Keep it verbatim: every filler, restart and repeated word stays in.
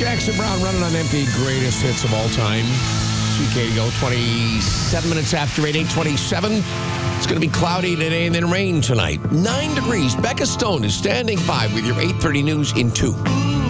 Jackson Brown running on empty, greatest hits of all time. C K O, twenty-seven minutes after eight, eight twenty-seven. It's going to be cloudy today and then rain tonight. Nine degrees. Becca Stone is standing by with your eight thirty news in two.